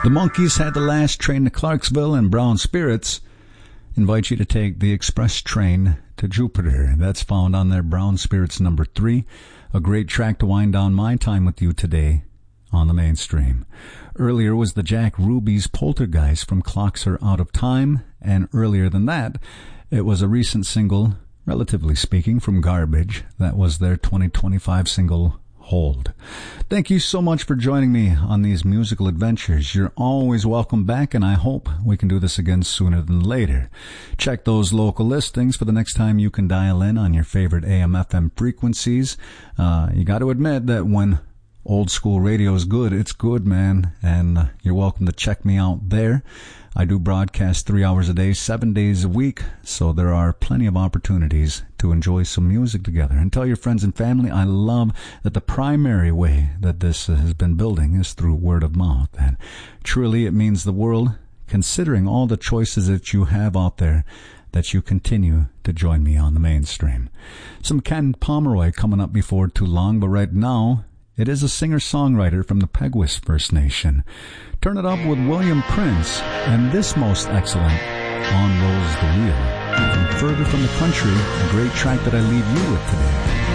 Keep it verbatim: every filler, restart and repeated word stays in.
The Monkees had the last train to Clarksville, and Brown Spirits invite you to take the express train to Jupiter. That's found on their Brown Spirits number three. A great track to wind down my time with you today on the mainstream. Earlier was the Jack Ruby's Poltergeist from Clocks Are Out of Time, and earlier than that, it was a recent single, relatively speaking, from Garbage. That was their twenty twenty-five single, Hold. Thank you so much for joining me on these musical adventures. You're always welcome back, and I hope we can do this again sooner than later. Check those local listings for the next time you can dial in on your favorite A M F M frequencies. Uh, you got to admit that when old school radio is good, it's good, man, and uh, you're welcome to check me out there. I do broadcast three hours a day, seven days a week, so there are plenty of opportunities to enjoy some music together. And tell your friends and family I love that the primary way that this has been building is through word of mouth. And truly it means the world, considering all the choices that you have out there, that you continue to join me on the mainstream. Some Ken Pomeroy coming up before too long, but right now, it is a singer-songwriter from the Peguis First Nation. Turn it up with William Prince and this most excellent, On Rolls the Wheel. From Further from the Country, a great track that I leave you with today.